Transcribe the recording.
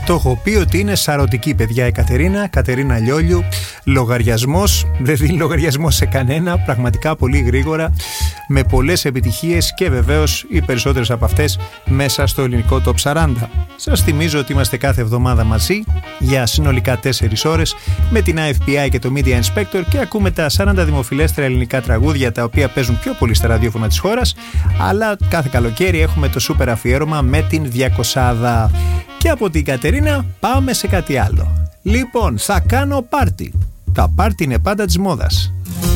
Το έχω πει ότι είναι σαρωτική, παιδιά, η Κατερίνα Λιόλιου. Λογαριασμός, δεν δίνει λογαριασμό σε κανένα, πραγματικά πολύ γρήγορα, με πολλές επιτυχίες και βεβαίως οι περισσότερες από αυτές μέσα στο ελληνικό Top 40. Σας θυμίζω ότι είμαστε κάθε εβδομάδα μαζί για συνολικά 4 ώρες με την IFPI και το Media Inspector και ακούμε τα 40 δημοφιλέστερα ελληνικά τραγούδια, τα οποία παίζουν πιο πολύ στα ραδιόφωνα της χώρας, αλλά κάθε καλοκαίρι έχουμε το σούπερ αφιέρωμα με την 200. Και από την Κατερίνα πάμε σε κάτι άλλο. Λοιπόν, θα κάνω πάρτι. Τα πάρτι είναι πάντα της μόδας.